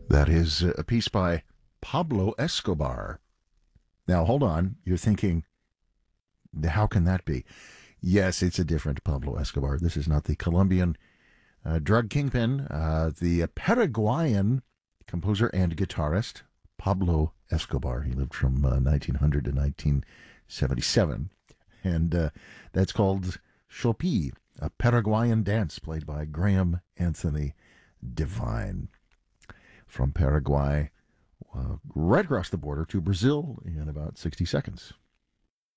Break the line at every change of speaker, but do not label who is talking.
That is a piece by Pablo Escobar. Now, hold on. You're thinking, how can that be? Yes, it's a different Pablo Escobar. This is not the Colombian drug kingpin. The Paraguayan composer and guitarist, Pablo Escobar. He lived from 1900 to 1977. And that's called Chopi, a Paraguayan dance played by Graham Anthony Devine. From Paraguay, right across the border to Brazil in about 60 seconds.